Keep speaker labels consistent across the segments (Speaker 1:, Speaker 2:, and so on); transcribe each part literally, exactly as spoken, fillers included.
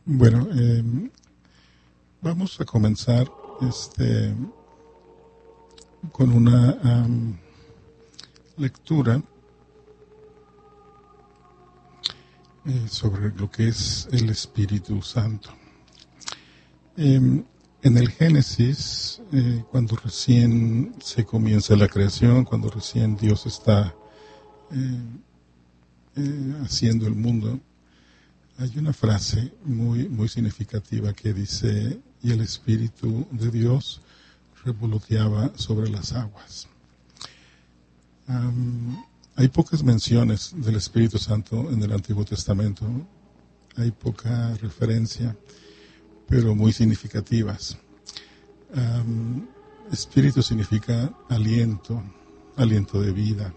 Speaker 1: Bueno, eh, vamos a comenzar este con una um, lectura eh, sobre lo que es el Espíritu Santo. Eh, en el Génesis, eh, cuando recién se comienza la creación, cuando recién Dios está eh, eh, haciendo el mundo, hay una frase muy, muy significativa que dice: y el Espíritu de Dios revoloteaba sobre las aguas. Um, hay pocas menciones del Espíritu Santo en el Antiguo Testamento, ¿no? Hay poca referencia, pero muy significativas. Um, espíritu significa aliento, aliento de vida.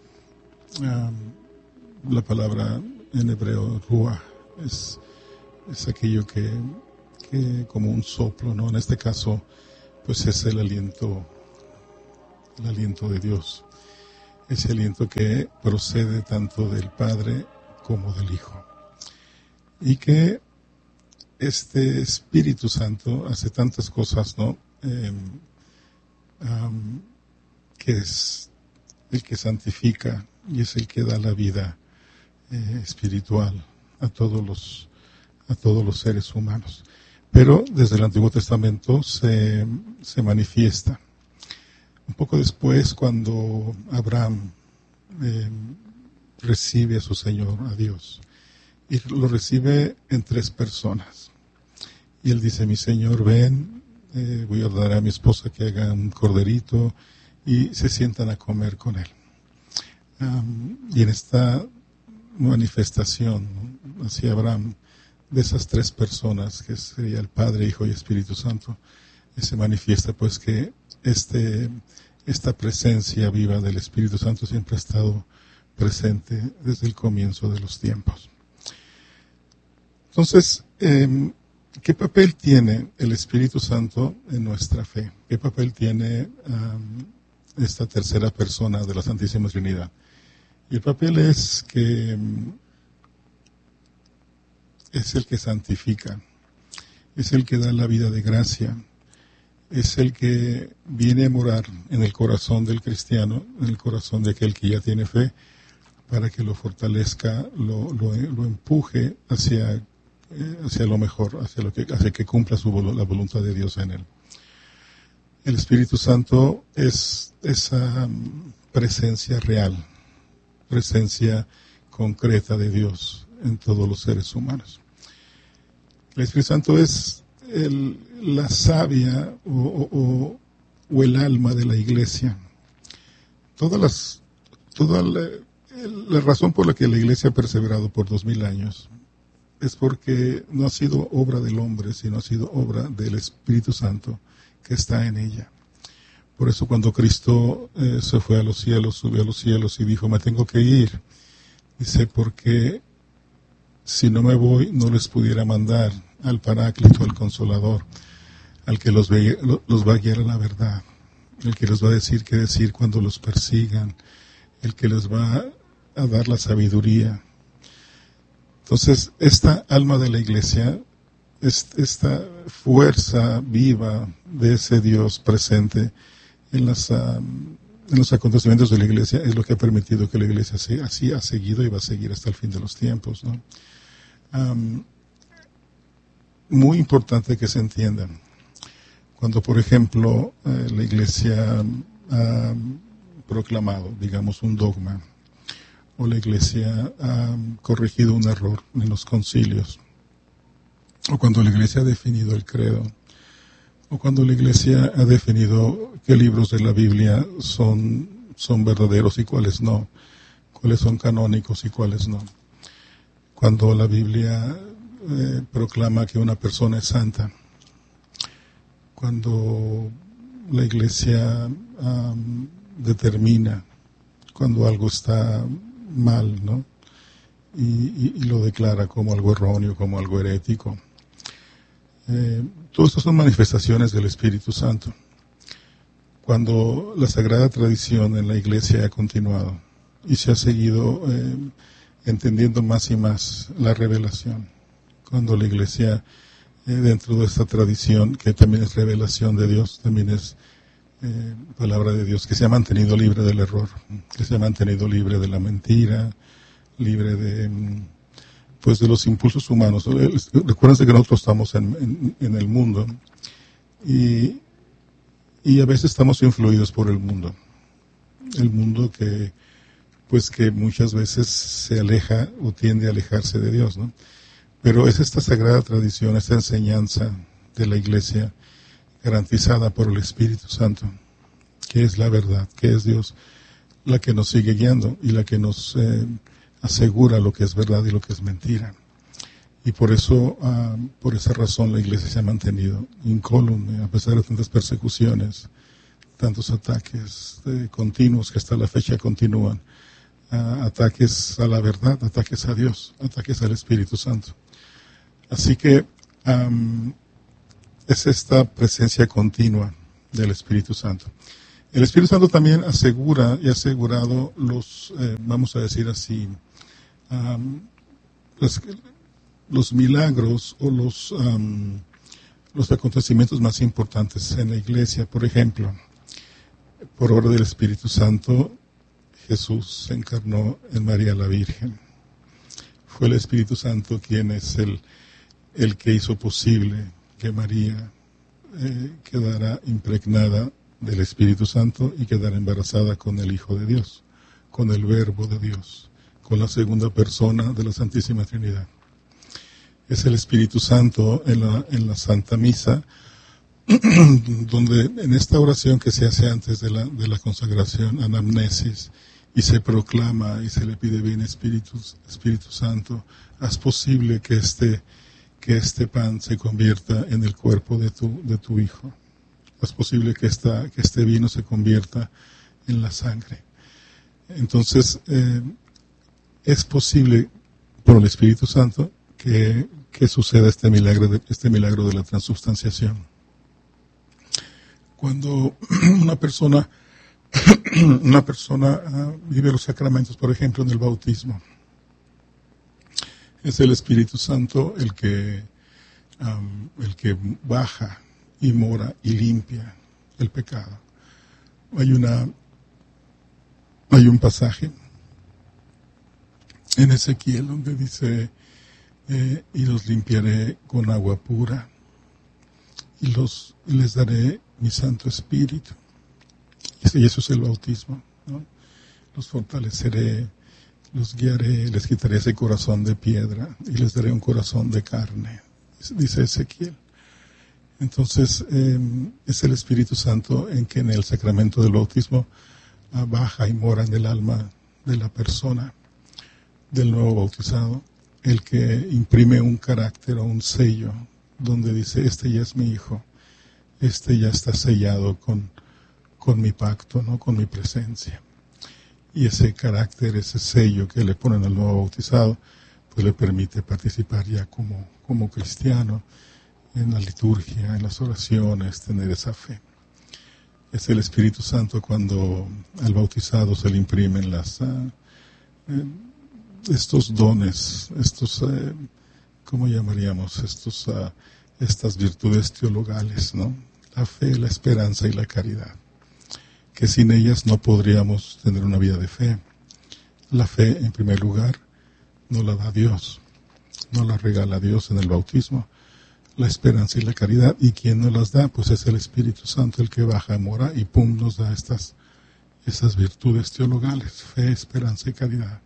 Speaker 1: Um, la palabra en hebreo, ruach, es, es aquello que, que como un soplo, ¿no? En este caso, pues es el aliento, el aliento de Dios. Ese aliento que procede tanto del Padre como del Hijo. Y que este Espíritu Santo hace tantas cosas, ¿no? Eh, um, que es el que santifica y es el que da la vida eh, espiritual a todos los a todos los seres humanos. Pero desde el Antiguo Testamento se, se manifiesta. Un poco después, cuando Abraham eh, recibe a su Señor, a Dios, y lo recibe en tres personas. Y él dice: mi Señor, ven, eh, voy a ordenar a mi esposa que haga un corderito, y se sientan a comer con él. Um, y en esta manifestación, ¿no?, hacia Abraham, de esas tres personas, que sería el Padre, Hijo y Espíritu Santo, se manifiesta pues que este, esta presencia viva del Espíritu Santo siempre ha estado presente desde el comienzo de los tiempos. Entonces, eh, ¿qué papel tiene el Espíritu Santo en nuestra fe? ¿Qué papel tiene um, esta tercera persona de la Santísima Trinidad? Y el papel es que um, es el que santifica, es el que da la vida de gracia, es el que viene a morar en el corazón del cristiano, en el corazón de aquel que ya tiene fe, para que lo fortalezca, lo, lo, lo empuje hacia, eh, hacia lo mejor, hacia, lo que, hacia que cumpla su, la voluntad de Dios en él. El Espíritu Santo es esa um, presencia real, presencia concreta de Dios en todos los seres humanos. El Espíritu Santo es el, la savia o, o, o el alma de la Iglesia. Todas las, toda la, la razón por la que la Iglesia ha perseverado por dos mil años es porque no ha sido obra del hombre, sino ha sido obra del Espíritu Santo que está en ella. Por eso cuando Cristo eh, se fue a los cielos, subió a los cielos y dijo: me tengo que ir, dice, porque si no me voy, no les pudiera mandar al Paráclito, al Consolador, al que los, ve, los va a guiar a la verdad, el que les va a decir qué decir cuando los persigan, el que les va a dar la sabiduría. Entonces, esta alma de la Iglesia, esta fuerza viva de ese Dios presente en, las, um, en los acontecimientos de la Iglesia, es lo que ha permitido que la Iglesia se, así ha seguido y va a seguir hasta el fin de los tiempos, ¿no? Um, muy importante que se entiendan. Cuando, por ejemplo, eh, la Iglesia ha um, proclamado, digamos, un dogma, o la Iglesia ha um, corregido un error en los concilios, o cuando la Iglesia ha definido el credo, o cuando la Iglesia ha definido qué libros de la Biblia son, son verdaderos y cuáles no, cuáles son canónicos y cuáles no. Cuando la Biblia eh, proclama que una persona es santa, cuando la Iglesia um, determina cuando algo está mal, ¿no? Y, y, y lo declara como algo erróneo, como algo herético. Eh, todo esto son manifestaciones del Espíritu Santo. Cuando la sagrada tradición en la Iglesia ha continuado y se ha seguido eh, entendiendo más y más la revelación, cuando la iglesia, eh, dentro de esta tradición, que también es revelación de Dios, también es eh, palabra de Dios, que se ha mantenido libre del error, que se ha mantenido libre de la mentira, libre de, pues, de los impulsos humanos. Recuérdense que nosotros estamos en, en, en el mundo y, y a veces estamos influidos por el mundo. El mundo que, pues, que muchas veces se aleja o tiende a alejarse de Dios, ¿no? Pero es esta sagrada tradición, esta enseñanza de la Iglesia garantizada por el Espíritu Santo, que es la verdad, que es Dios, la que nos sigue guiando y la que nos eh, asegura lo que es verdad y lo que es mentira. Y por eso, uh, por esa razón, la Iglesia se ha mantenido incólume, a pesar de tantas persecuciones, tantos ataques eh, continuos que hasta la fecha continúan, uh, ataques a la verdad, ataques a Dios, ataques al Espíritu Santo. Así que um, es esta presencia continua del Espíritu Santo. El Espíritu Santo también asegura y ha asegurado los, eh, vamos a decir así, um, los, los milagros o los, um, los acontecimientos más importantes en la Iglesia. Por ejemplo, por obra del Espíritu Santo, Jesús se encarnó en María la Virgen. Fue el Espíritu Santo quien es el, el que hizo posible que María eh, quedara impregnada del Espíritu Santo y quedara embarazada con el Hijo de Dios, con el Verbo de Dios, con la segunda persona de la Santísima Trinidad. Es el Espíritu Santo en la, en la Santa Misa, donde en esta oración que se hace antes de la, de la consagración, anamnesis, y se proclama y se le pide bien Espíritu, Espíritu Santo, haz posible que este, que este pan se convierta en el cuerpo de tu, de tu Hijo. Es posible que, esta, que este vino se convierta en la sangre. Entonces, eh, es posible por el Espíritu Santo que, que suceda este milagro, de, este milagro de la transubstanciación. Cuando una persona, una persona uh, vive los sacramentos, por ejemplo, en el bautismo, es el Espíritu Santo el que, um, el que baja y mora y limpia el pecado. Hay una, hay un pasaje en Ezequiel donde dice, eh, y los limpiaré con agua pura y los y les daré mi Santo Espíritu. Y eso es el bautismo, ¿no? Los fortaleceré, los guiaré, les quitaré ese corazón de piedra y les daré un corazón de carne, dice Ezequiel. Entonces, eh, es el Espíritu Santo en que en el sacramento del bautismo uh, baja y mora en el alma de la persona, del nuevo bautizado, el que imprime un carácter o un sello donde dice, este ya es mi hijo, este ya está sellado con, con mi pacto, ¿no? Con mi presencia. Y ese carácter, ese sello que le ponen al nuevo bautizado, pues le permite participar ya como, como cristiano en la liturgia, en las oraciones, tener esa fe. Es el Espíritu Santo cuando al bautizado se le imprimen las, uh, eh, estos dones, estos, uh, ¿cómo llamaríamos? Estos, uh, estas virtudes teologales, ¿no? La fe, la esperanza y la caridad, que sin ellas no podríamos tener una vida de fe. La fe, en primer lugar, no la da Dios, no la regala Dios en el bautismo. La esperanza y la caridad, y quien nos las da, pues es el Espíritu Santo el que baja, mora y pum, nos da estas, estas virtudes teologales, fe, esperanza y caridad.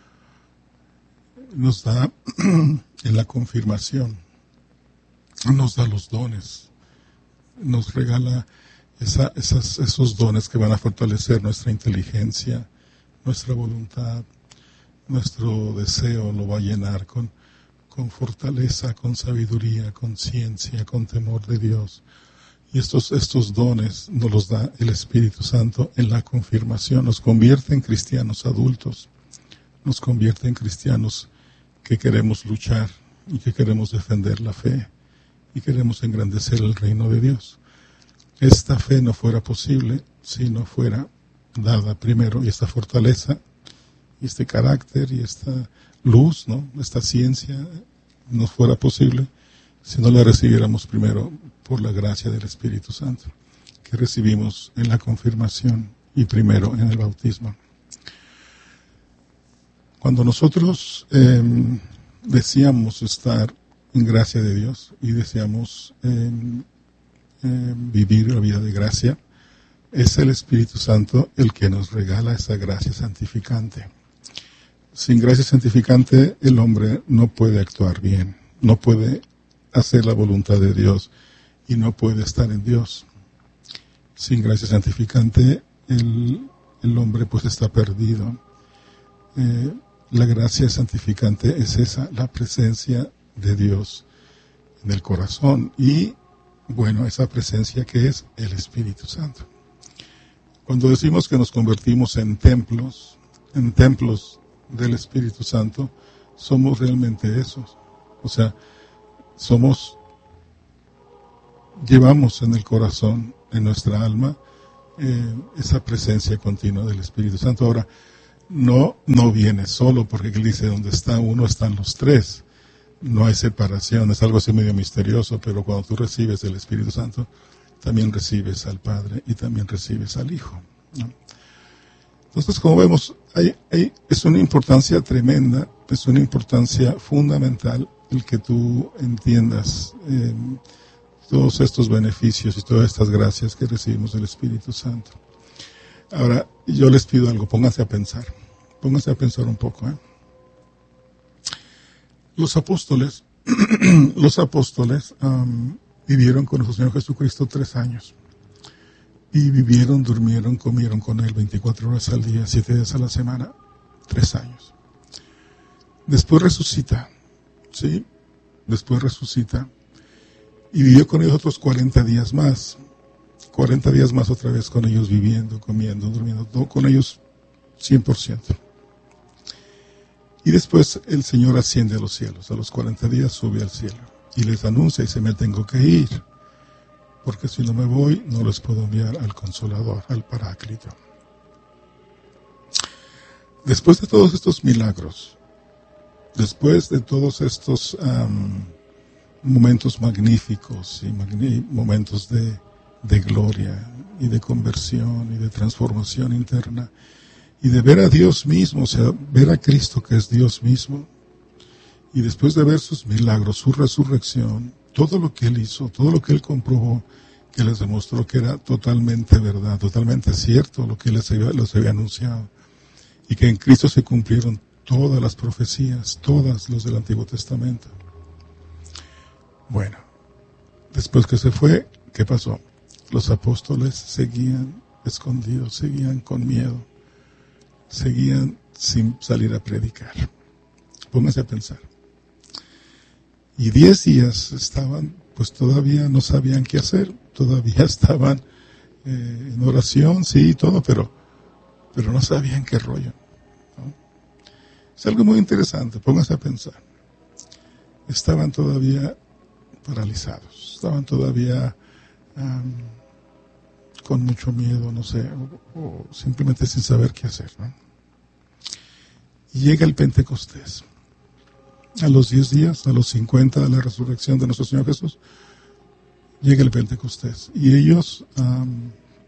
Speaker 1: Nos da en la confirmación, nos da los dones, nos regala esa, esas, esos dones que van a fortalecer nuestra inteligencia, nuestra voluntad, nuestro deseo lo va a llenar con con fortaleza, con sabiduría, con ciencia, con temor de Dios. Y estos, estos dones nos los da el Espíritu Santo en la confirmación. Nos convierte en cristianos adultos, nos convierte en cristianos que queremos luchar y que queremos defender la fe y queremos engrandecer el reino de Dios. Esta fe no fuera posible si no fuera dada primero, y esta fortaleza y este carácter y esta luz, ¿no? Esta ciencia no fuera posible si no la recibiéramos primero por la gracia del Espíritu Santo, que recibimos en la confirmación y primero en el bautismo. Cuando nosotros eh, deseamos estar en gracia de Dios y deseamos eh, eh, vivir la vida de gracia, es el Espíritu Santo el que nos regala esa gracia santificante. Sin gracia santificante el hombre no puede actuar bien, no puede hacer la voluntad de Dios y no puede estar en Dios. Sin gracia santificante el, el hombre pues está perdido. Eh, la gracia santificante es esa, la presencia de Dios en el corazón y, bueno, esa presencia que es el Espíritu Santo. Cuando decimos que nos convertimos en templos, en templos del Espíritu Santo, somos realmente esos. O sea, somos, llevamos en el corazón, en nuestra alma, eh, esa presencia continua del Espíritu Santo. Ahora, no, no viene solo, porque él dice, donde está uno están los tres. No hay separación, es algo así medio misterioso, pero cuando tú recibes el Espíritu Santo, también recibes al Padre y también recibes al Hijo, ¿no? Entonces, como vemos, hay, hay, es una importancia tremenda, es una importancia fundamental el que tú entiendas eh, todos estos beneficios y todas estas gracias que recibimos del Espíritu Santo. Ahora, yo les pido algo, pónganse a pensar, pónganse a pensar un poco, ¿eh? Los apóstoles, los apóstoles um, vivieron con nuestro Señor Jesucristo tres años. Y vivieron, durmieron, comieron con Él veinticuatro horas al día, siete días a la semana, tres años. Después resucita, ¿sí? Después resucita. Y vivió con ellos otros cuarenta días más. cuarenta días más otra vez con ellos viviendo, comiendo, durmiendo, todo con ellos cien por ciento. Y después el Señor asciende a los cielos. A los cuarenta días sube al cielo. Y les anuncia y dice, me tengo que ir. Porque si no me voy, no les puedo enviar al Consolador, al Paráclito. Después de todos estos milagros, después de todos estos um, momentos magníficos y magní- momentos de, de gloria y de conversión y de transformación interna, y de ver a Dios mismo, o sea, ver a Cristo que es Dios mismo, y después de ver sus milagros, su resurrección, todo lo que Él hizo, todo lo que Él comprobó, que les demostró que era totalmente verdad, totalmente cierto lo que Él les había, les había anunciado, y que en Cristo se cumplieron todas las profecías, todas los del Antiguo Testamento. Bueno, después que se fue, ¿qué pasó? Los apóstoles seguían escondidos, seguían con miedo, seguían sin salir a predicar. Pónganse a pensar. Y diez días estaban, pues todavía no sabían qué hacer, todavía estaban eh, en oración, sí, todo, pero, pero no sabían qué rollo, ¿no? Es algo muy interesante, pónganse a pensar. Estaban todavía paralizados, estaban todavía um, con mucho miedo, no sé, o, o simplemente sin saber qué hacer, ¿no? Y llega el Pentecostés. A los diez días, a los cincuenta de la resurrección de nuestro Señor Jesús, llega el Pentecostés. Y ellos, um,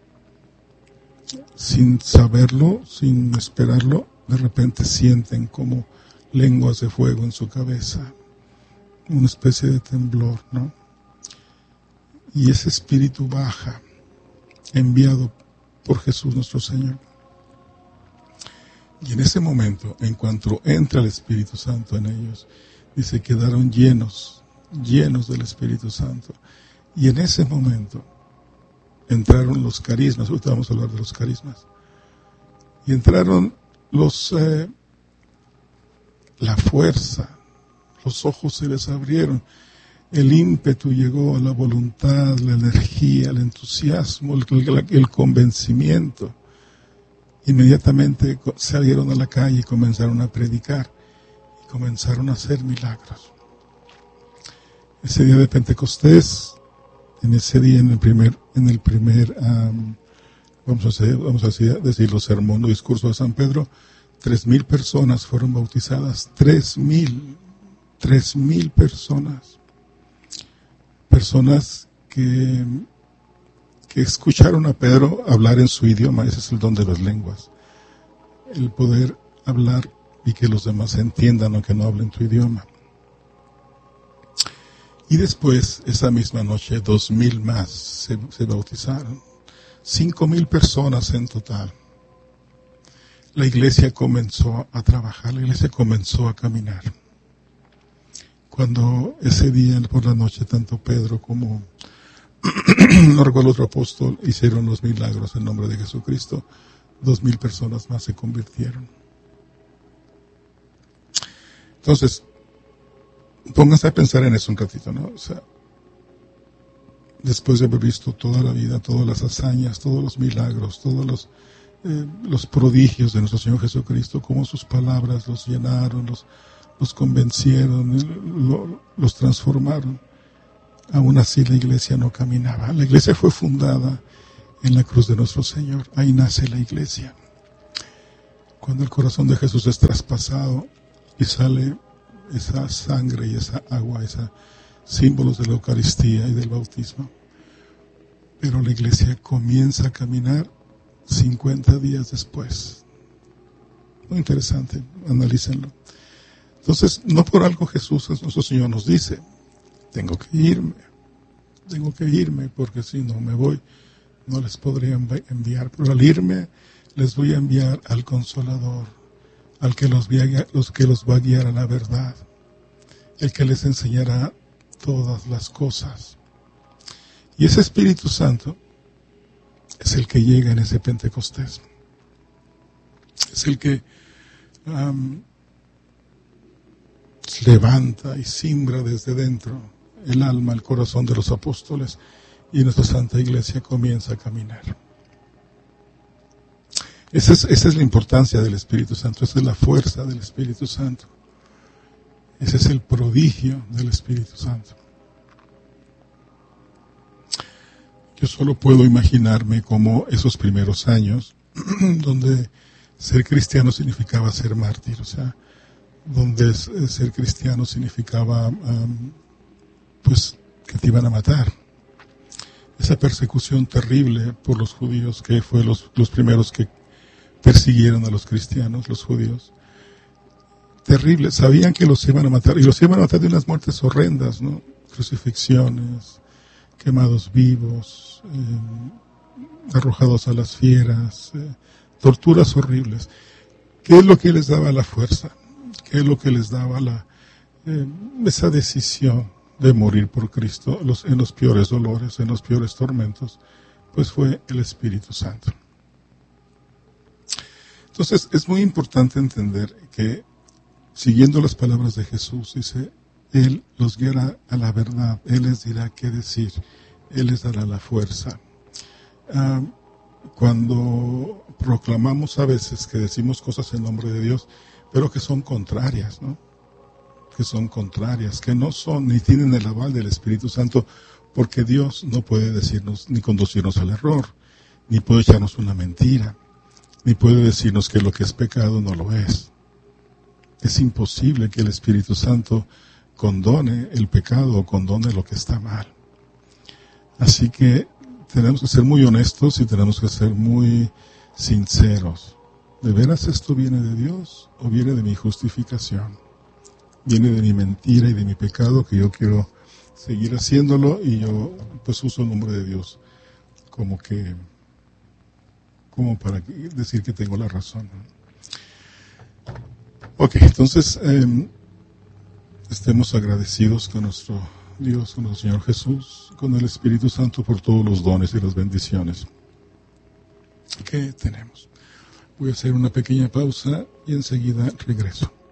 Speaker 1: sin saberlo, sin esperarlo, de repente sienten como lenguas de fuego en su cabeza, una especie de temblor, ¿no? Y ese espíritu baja, enviado por Jesús nuestro Señor. Y en ese momento, en cuanto entra el Espíritu Santo en ellos, dice, quedaron llenos, llenos del Espíritu Santo. Y en ese momento entraron los carismas, ahorita vamos a hablar de los carismas, y entraron los, eh, la fuerza, los ojos se les abrieron, el ímpetu llegó, la voluntad, la energía, el entusiasmo, el, el, el convencimiento. Inmediatamente salieron a la calle y comenzaron a predicar y comenzaron a hacer milagros. Ese día de Pentecostés, en ese día, en el primer, en el primer, um, vamos a hacer, vamos a decirlo, sermón o discurso de San Pedro, tres mil personas fueron bautizadas, tres mil, Tres mil personas. Personas que, que escucharon a Pedro hablar en su idioma. Ese es el don de las lenguas. El poder hablar y que los demás entiendan aunque no hablen tu idioma. Y después, esa misma noche, dos mil más se, se bautizaron. Cinco mil personas en total. La iglesia comenzó a trabajar, la iglesia comenzó a caminar. Cuando ese día por la noche, tanto Pedro como, no recuerdo otro apóstol, hicieron los milagros en nombre de Jesucristo, dos mil personas más se convirtieron. Entonces, pónganse a pensar en eso un ratito, ¿no? O sea, después de haber visto toda la vida, todas las hazañas, todos los milagros, todos los, eh, los prodigios de nuestro Señor Jesucristo, cómo sus palabras los llenaron, los, los convencieron, lo, los transformaron. Aún así la iglesia no caminaba. La iglesia fue fundada en la cruz de nuestro Señor. Ahí nace la iglesia. Cuando el corazón de Jesús es traspasado y sale esa sangre y esa agua, esos símbolos de la Eucaristía y del bautismo. Pero la iglesia comienza a caminar cincuenta días después. Muy interesante, analícenlo. Entonces, no por algo Jesús, nuestro Señor, nos dice, tengo que irme, tengo que irme, porque si no me voy, no les podría enviar. Pero al irme, les voy a enviar al Consolador, al que los, los que los va a guiar a la verdad, el que les enseñará todas las cosas. Y ese Espíritu Santo es el que llega en ese Pentecostés. Es el que um, levanta y siembra desde dentro el alma, el corazón de los apóstoles, y nuestra Santa Iglesia comienza a caminar. Esa es, esa es la importancia del Espíritu Santo, esa es la fuerza del Espíritu Santo. Ese es el prodigio del Espíritu Santo. Yo solo puedo imaginarme como esos primeros años, donde ser cristiano significaba ser mártir, o sea, donde ser cristiano significaba, um, pues, que te iban a matar. Esa persecución terrible por los judíos, que fue los, los primeros que persiguieron a los cristianos, los judíos. Terrible, sabían que los iban a matar, y los iban a matar de unas muertes horrendas, ¿no? Crucifixiones, quemados vivos, eh, arrojados a las fieras, eh, torturas horribles. ¿Qué es lo que les daba la fuerza? ¿Qué es lo que les daba la eh, esa decisión de morir por Cristo los, en los peores dolores, en los peores tormentos? Pues fue el Espíritu Santo. Entonces es muy importante entender que, siguiendo las palabras de Jesús, dice, Él los guiará a la verdad, Él les dirá qué decir, Él les dará la fuerza. Ah, cuando proclamamos a veces que decimos cosas en nombre de Dios, pero que son contrarias, ¿no? Que son contrarias, que no son, ni tienen el aval del Espíritu Santo, porque Dios no puede decirnos, ni conducirnos al error, ni puede echarnos una mentira, ni puede decirnos que lo que es pecado no lo es. Es imposible que el Espíritu Santo condone el pecado o condone lo que está mal. Así que tenemos que ser muy honestos y tenemos que ser muy sinceros. ¿De veras esto viene de Dios o viene de mi justificación? Viene de mi mentira y de mi pecado, que yo quiero seguir haciéndolo, y yo pues uso el nombre de Dios como que como para decir que tengo la razón. Ok, entonces eh, estemos agradecidos con nuestro Dios, con nuestro Señor Jesús, con el Espíritu Santo por todos los dones y las bendiciones que tenemos. Voy a hacer una pequeña pausa y enseguida regreso.